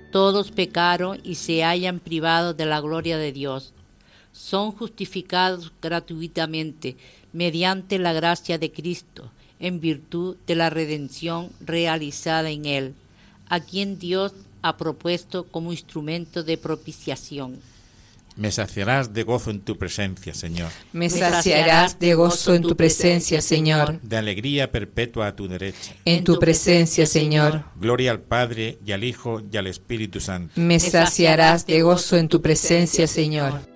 Todos pecaron y se hallan privados de la gloria de Dios. Son justificados gratuitamente mediante la gracia de Cristo, en virtud de la redención realizada en Él, a quien Dios ha propuesto como instrumento de propiciación. Me saciarás de gozo en tu presencia, Señor. Me saciarás de gozo en tu presencia, Señor. De alegría perpetua a tu derecha. En tu presencia, Señor. Gloria al Padre, y al Hijo, y al Espíritu Santo. Me saciarás de gozo en tu presencia, Señor.